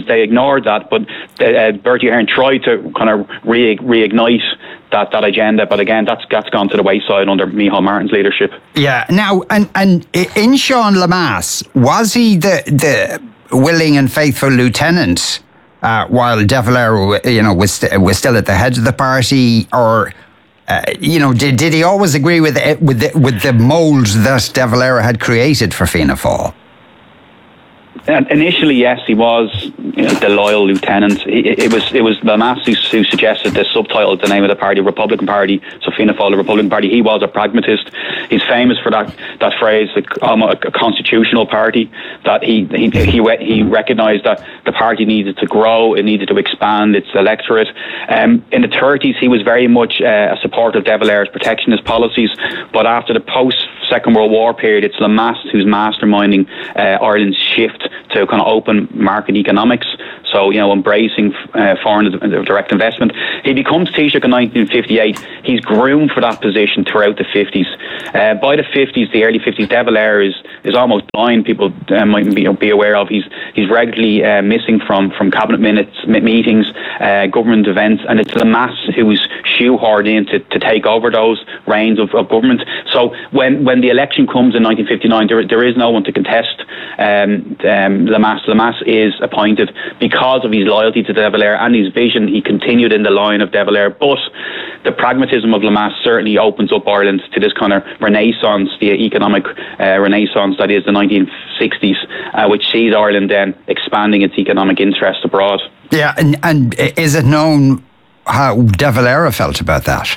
they ignored that. But uh, Bertie Ahern tried to kind of re- reignite that, that agenda. But again, that's that's gone to the wayside under Micheál Martin's leadership. Yeah. Now, and and in Sean Lemass, was he the the willing and faithful lieutenant uh, while De Valera, you know, was st- was still at the head of the party, or? Uh, you know, did did he always agree with it, with the, with the mould that De Valera had created for Fianna Fáil? And initially, yes, he was, you know, the loyal lieutenant. It, it was it was Lemass who, who suggested the subtitle, the name of the party, Republican Party. So Fianna Fáil, the Republican Party. He was a pragmatist. He's famous for that that phrase, um, a, a constitutional party. That he he he, he recognised that the party needed to grow, it needed to expand its electorate. Um, in the thirties, he was very much uh, a supporter of De Valera's protectionist policies. But after the post Second World War period, it's Lemass who's masterminding uh, Ireland's shift to kind of open market economics. So, you know, embracing uh, foreign direct investment. He becomes Taoiseach in nineteen fifty-eight. He's groomed for that position throughout the fifties. Uh, by the fifties, the early fifties, De Valera is, is almost blind. People uh, might be, be aware of. He's he's regularly uh, missing from, from cabinet minutes, meetings, uh, government events, and it's Lemass who's shoehorned in to, to take over those reins of, of government. So when, when the election comes in nineteen fifty-nine, there, there is no one to contest um, um, Lemass. Lemass is appointed because Because of his loyalty to De Valera and his vision. He continued in the line of De Valera, but the pragmatism of Lemass certainly opens up Ireland to this kind of renaissance, the economic uh, renaissance that is the nineteen sixties, uh, which sees Ireland then expanding its economic interests abroad. Yeah, and, and is it known how De Valera felt about that?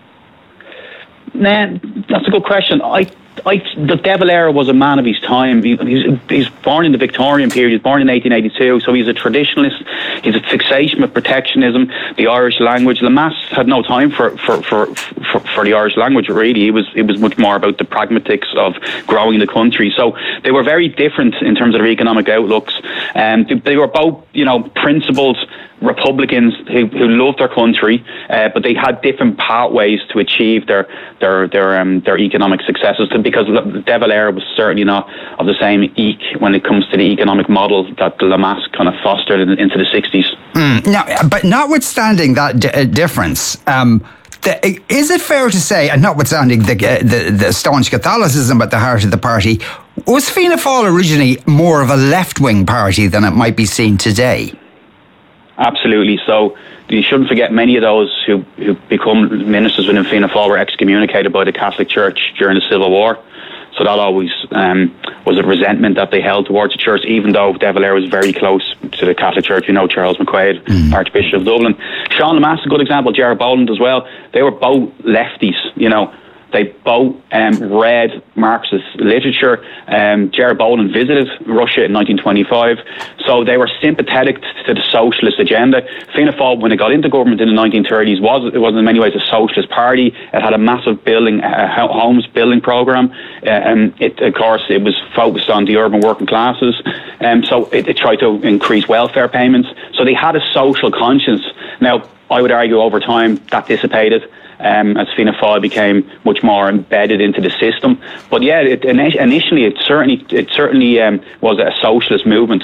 Nah, that's a good question. I I, the De Valera was a man of his time. He, he's, he's born in the Victorian period. He was born in eighteen eighty-two, so he's a traditionalist. He's a fixation with protectionism, the Irish language. Lemass had no time for for, for, for, for the Irish language, really. It was it was much more about the pragmatics of growing the country. So they were very different in terms of their economic outlooks. Um, they, they were both, you know, principled Republicans who, who loved their country, uh, but they had different pathways to achieve their their their um, their economic successes. Because De Valera was certainly not of the same ilk when it comes to the economic model that Lemass kind of fostered in, into the sixties. Mm. Now, but notwithstanding that d- difference, um, the, is it fair to say, and notwithstanding the, uh, the the staunch Catholicism at the heart of the party, was Fianna Fáil originally more of a left-wing party than it might be seen today? Absolutely. So you shouldn't forget many of those who, who become ministers within Fianna Fáil were excommunicated by the Catholic Church during the Civil War. So that always um, was a resentment that they held towards the Church, even though De Valera was very close to the Catholic Church. You know, Charles McQuaid, mm. Archbishop of Dublin. Sean Lemass is a good example, Gerard Boland as well. They were both lefties, you know. They both um, read Marxist literature. Um, Gerard Boland visited Russia in nineteen twenty-five, so they were sympathetic to the socialist agenda. Fianna Fáil, when it got into government in the nineteen thirties, was it was in many ways a socialist party. It had a massive building, uh, homes building program, uh, and it, of course, it was focused on the urban working classes. Um, so it, it tried to increase welfare payments. So they had a social conscience. Now, I would argue over time that dissipated. Um, as Fianna Fáil became much more embedded into the system, but yeah, it, initially it certainly it certainly um, was a socialist movement.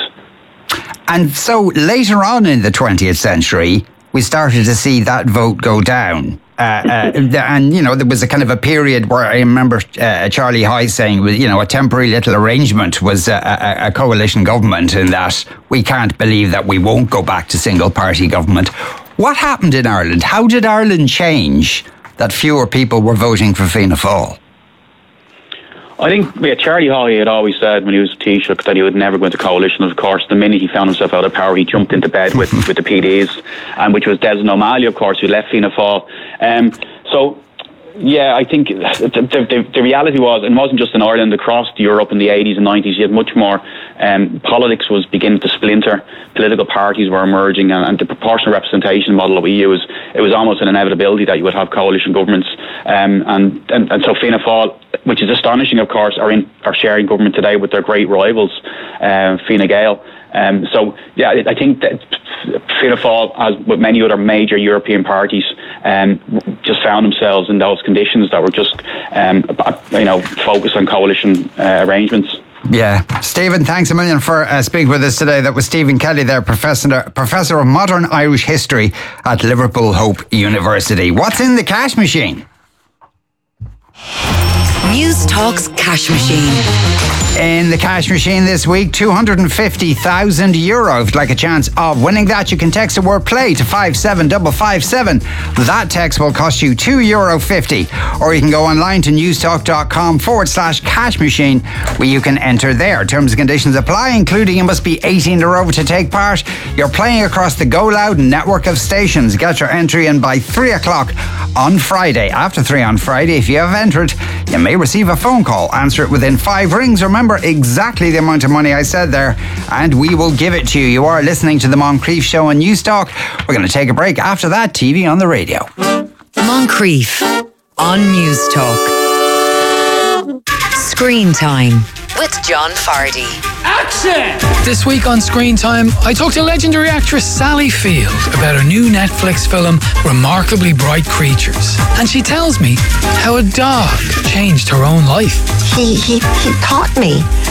And so later on in the twentieth century, we started to see that vote go down. Uh, uh, and, you know, there was a kind of a period where I remember uh, Charlie High saying, you know, a temporary little arrangement was a, a, a coalition government, in that we can't believe that we won't go back to single party government. What happened in Ireland? How did Ireland change that fewer people were voting for Fianna Fáil? I think yeah, Charlie Haughey had always said when he was a Taoiseach that he would never go into coalition. Of course, the minute he found himself out of power, he jumped into bed with, with the P Ds, um, which was Desmond O'Malley, of course, who left Fianna Fáil. Um, so, yeah, I think the, the, the reality was, and it wasn't just in Ireland, across Europe in the eighties and nineties, you had much more, um, politics was beginning to splinter, political parties were emerging, and, and the proportional representation model that we use, it was almost an inevitability that you would have coalition governments. Um, and, and, and so Fianna Fáil, which is astonishing, of course, are, in, are sharing government today with their great rivals, uh, Fine Gael. Um, so, yeah, I think that Fianna Fáil, as with many other major European parties, um, just found themselves in those conditions that were just, um, you know, focused on coalition uh, arrangements. Yeah. Stephen, thanks a million for uh, speaking with us today. That was Stephen Kelly there, Professor, Professor of Modern Irish History at Liverpool Hope University. What's in the cash machine? News Talk's cash machine. In the cash machine this week, two hundred fifty thousand euro. If you'd like a chance of winning that, you can text the word play to five seven five five seven. That text will cost you two euro fifty. Or you can go online to newstalk.com forward slash cash machine, where you can enter there. Terms and conditions apply, including you must be eighteen or over to take part. You're playing across the Go Loud network of stations. Get your entry in by three o'clock on Friday. After three on Friday, if you have entered, you may receive a phone call. Answer it within five rings. Remember exactly the amount of money I said there, and we will give it to you. You are listening to the Moncrief Show on Newstalk. We're going to take a break. After that, T V on the radio. Moncrief on Newstalk. Screen Time with John Fardy. Action! This week on Screen Time, I talked to legendary actress Sally Field about her new Netflix film, Remarkably Bright Creatures. And she tells me how a dog changed her own life. He, he, he taught me